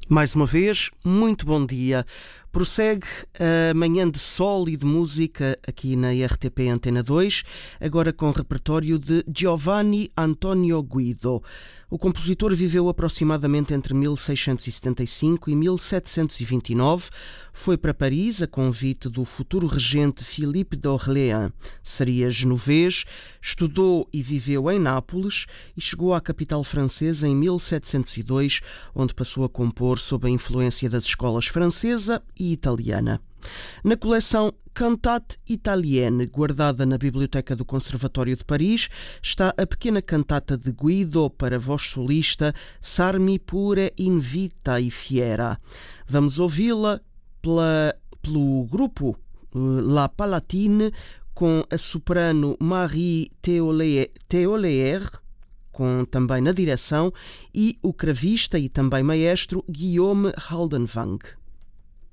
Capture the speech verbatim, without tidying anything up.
Mais uma vez, muito bom dia. Prossegue a manhã de sol e de música aqui na R T P Antena dois, agora com o repertório de Giovanni Antonio Guido. O compositor viveu aproximadamente entre mil seiscentos e setenta e cinco e mil setecentos e vinte e nove. Foi para Paris a convite do futuro regente Philippe d'Orléans. Seria genovês, estudou e viveu em Nápoles e chegou à capital francesa em mil setecentos e dois, onde passou a compor sob a influência das escolas francesa e italiana. Na coleção Cantate Italienne, guardada na Biblioteca do Conservatório de Paris, está a pequena cantata de Guido para voz solista Sarmi pure in vita e fiera. Vamos ouvi-la pela, pelo grupo La Palatine, com a soprano Marie Théolière, com também na direção, e o cravista e também maestro Guillaume Haldenwang.